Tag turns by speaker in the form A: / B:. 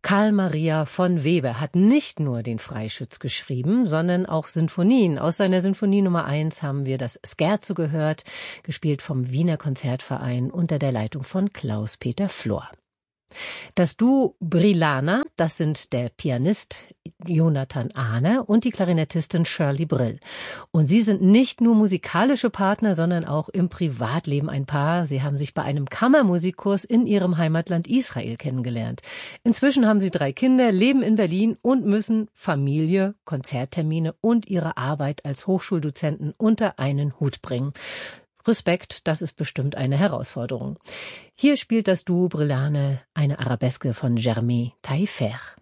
A: Karl Maria von Weber hat nicht nur den Freischütz geschrieben, sondern auch Sinfonien. Aus seiner Sinfonie Nummer 1 haben wir das Scherzo gehört, gespielt vom Wiener Konzertverein unter der Leitung von Klaus-Peter Flor. Das Duo Brillana, das sind der Pianist Jonathan Ahner und die Klarinettistin Shirley Brill. Und sie sind nicht nur musikalische Partner, sondern auch im Privatleben ein Paar. Sie haben sich bei einem Kammermusikkurs in ihrem Heimatland Israel kennengelernt. Inzwischen haben sie 3 Kinder, leben in Berlin und müssen Familie, Konzerttermine und ihre Arbeit als Hochschuldozenten unter einen Hut bringen. Respekt, das ist bestimmt eine Herausforderung. Hier spielt das Duo Brillane eine Arabeske von Germain Taillefer.